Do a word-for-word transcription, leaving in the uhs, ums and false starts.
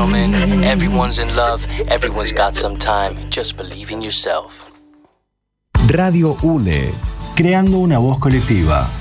gentlemen, everyone's in love, everyone's got some time. Just believe in yourself. Radio UNE, creando una voz colectiva.